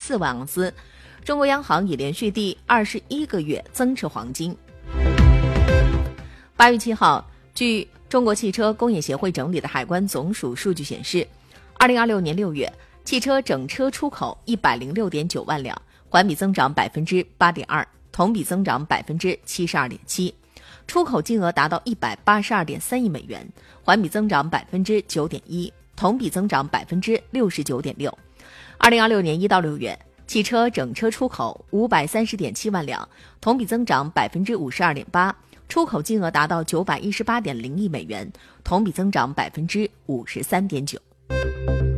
4万盎司。中国央行已连续第21个月增持黄金。8月7号，据中国汽车工业协会整理的海关总署数据显示，2026年6月，汽车整车出口106.9万辆，环比增长 8.2%， 同比增长 72.7%， 出口金额达到182.3亿美元，环比增长 9.1%， 同比增长 69.6%。2026年1到6月，汽车整车出口530.7万辆，同比增长 52.8%， 出口金额达到918.0亿美元，同比增长 53.9%。